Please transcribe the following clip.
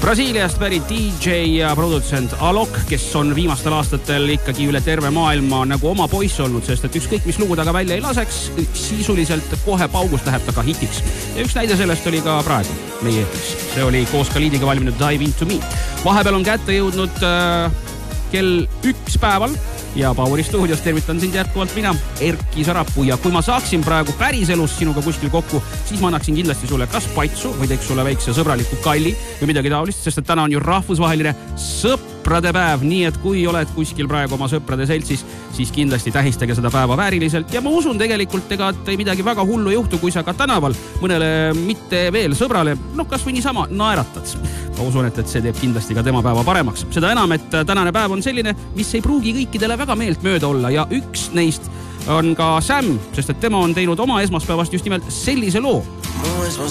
Brasiiliast pärit DJ ja produtsent Alok, kes on viimastel aastatel ikkagi üle terve maailma nagu oma poiss olnud, sest et ükskõik mis lugu taga välja ei laseks, sisuliselt kohe paugust läheb ta ka hitiks. Ja üks näide sellest oli ka praegu meie eetris. See oli koos Kalidiga valminud Dive Into Me. Vahepeal on kätte jõudnud kell 1 päeval ja Poweri stuudios tervitan sind jätkuvalt mina, Erki Sarapuu. Ja kui ma saaksin praegu päriselus sinuga kuskil kokku, siis ma annaksin kindlasti sulle kas patsu või teeks sulle väikse sõbraliku kalli või midagi taolist, sest et täna on ju rahvusvaheline sõprade päev. Nii et kui oled kuskil praegu oma sõprade seltsis, siis kindlasti tähistage seda päeva vääriliselt. Ja ma usun tegelikult, ega ei midagi väga hullu juhtu, kui sa ka tänaval mõnele mitte veel sõbrale, kas või niisama naeratad. Ma usun, et see teeb kindlasti ka tema päeva paremaks. Seda enam, et tänane päev on selline, mis ei pruugi kõikidele väga meelt mööda olla ja üks neist on ka Sam, sest et tema on teinud oma esmaspäevast just nimelt sellise loo. Mu